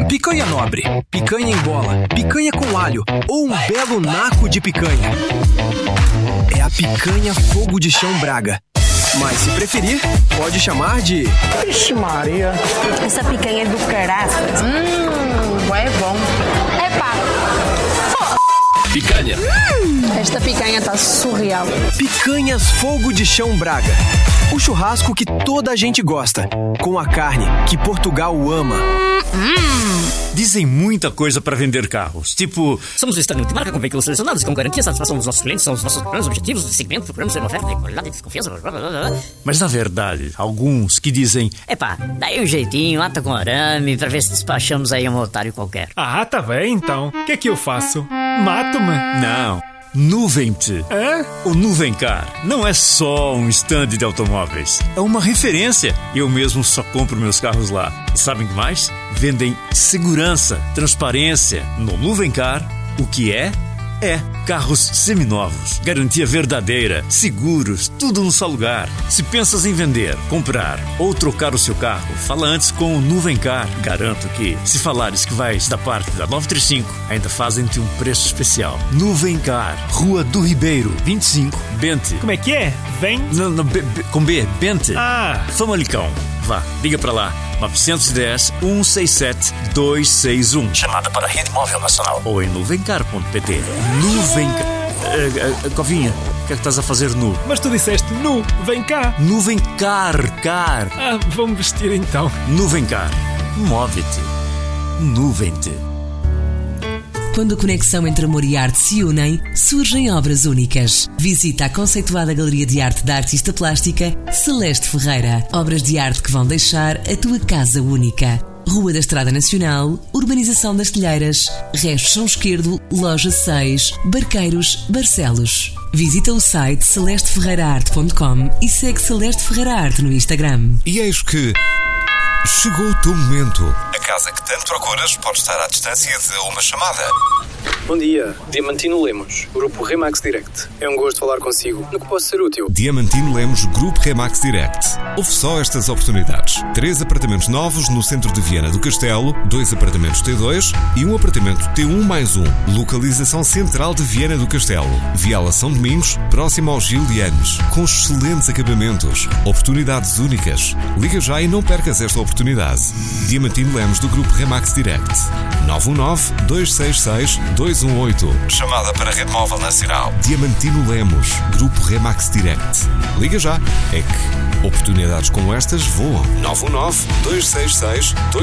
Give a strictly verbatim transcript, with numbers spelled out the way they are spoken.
Picanha nobre, picanha em bola, picanha com alho ou um belo naco de picanha. É a picanha fogo de chão Braga. Mas se preferir, pode chamar de... Vixe Maria. Essa picanha é do caraças. Hum, é bom. Epá. Picanha. Hum, esta picanha tá surreal. Picanhas fogo de chão Braga. O churrasco que toda a gente gosta, com a carne que Portugal ama. Hum. Dizem muita coisa para vender carros, tipo... Somos o stand multimarca com veículos selecionados e com garantia e satisfação dos nossos clientes. São os nossos planos objetivos de segmento, procuramos ser uma oferta de qualidade e desconfiança. Blá, blá, blá. Mas na verdade, alguns que dizem... Epá, daí um jeitinho, lata com arame, pra ver se despachamos aí um otário qualquer. Ah, tá bem então. O que é que eu faço? Mato-me? Não. Nuvem-te. Hã? O Nuvencar não é só um stand de automóveis. É uma referência. Eu mesmo só compro meus carros lá. E sabem o que mais? Vendem segurança, transparência. No Nuvencar, o que é? É carros seminovos, garantia verdadeira, seguros, tudo num só lugar. Se pensas em vender, comprar ou trocar o seu carro, fala antes com o Nuvencar. Garanto que, se falares que vais da parte da novecentos e trinta e cinco, ainda fazem-te um preço especial. Nuvencar, Rua do Ribeiro, vinte e cinco, Bente. Como é que é? Vem? Não, não, B, B, com B, Bente. Ah. Famalicão. Vá, liga pra lá. nove um zero, um seis sete, dois seis um. Chamada para a Rede Móvel Nacional. Ou em nuvencar ponto pt. Nuvencar. Uh, uh, Covinha, o que é que estás a fazer nu? Mas tu disseste nu, vem cá. Nuvencar, car. Ah, vou-me vestir então. Nuvencar. Move-te. Nuvem-te. Quando a conexão entre amor e arte se unem, surgem obras únicas. Visita a conceituada Galeria de Arte da artista plástica Celeste Ferreira. Obras de arte que vão deixar a tua casa única. Rua da Estrada Nacional, Urbanização das Telheiras, Restos São Esquerdo, Loja seis, Barqueiros, Barcelos. Visita o site celeste ferreira arte ponto com e segue Celeste Ferreira Arte no Instagram. E eis que... chegou o teu momento. A casa que tanto procuras pode estar à distância de uma chamada. Bom dia, Diamantino Lemos, Grupo Remax Direct. É um gosto falar consigo. No que posso ser útil? Diamantino Lemos, Grupo Remax Direct. Houve só estas oportunidades. Três apartamentos novos no centro de Viana do Castelo, dois apartamentos T dois e um apartamento T um mais um. Localização central de Viana do Castelo. Viala São Domingos, próximo ao Gil de Anes. Com excelentes acabamentos. Oportunidades únicas. Liga já e não percas esta oportunidade. Diamantino Lemos, do Grupo Remax Direct. nove um nove, dois seis seis, dois um oito. Chamada para a Rede Móvel Nacional. Diamantino Lemos, Grupo Remax Direct. Liga já. É que oportunidades como estas voam. nove um nove, dois seis seis, dois